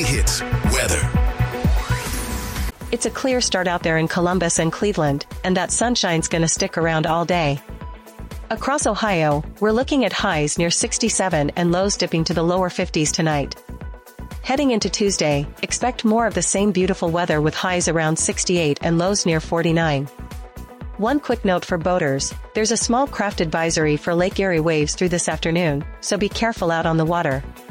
Hits weather. It's a clear start out there in Columbus and Cleveland, and that sunshine's gonna stick around all day. Across Ohio, we're looking at highs near 67 and lows dipping to the lower 50s tonight. Heading into Tuesday, expect more of the same beautiful weather with highs around 68 and lows near 49. One quick note for boaters, there's a small craft advisory for Lake Erie waves through this afternoon, so be careful out on the water.